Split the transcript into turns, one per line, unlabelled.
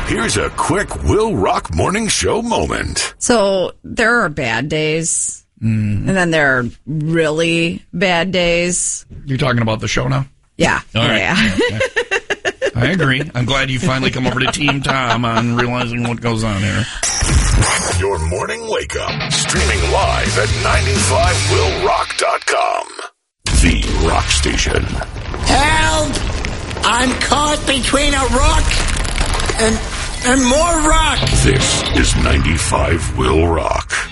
Here's a quick Will Rock Morning Show moment.
So there are bad days, and then there are really bad days.
You're talking about the show now?
Yeah.
All right.
Yeah.
Okay. I agree. I'm glad you finally come over to Team Tom on realizing what goes on here.
Your morning wake up. Streaming live at 95willrock.com. The Rock Station.
Help! I'm caught between a rock and more rock.
This is 95 Will Rock.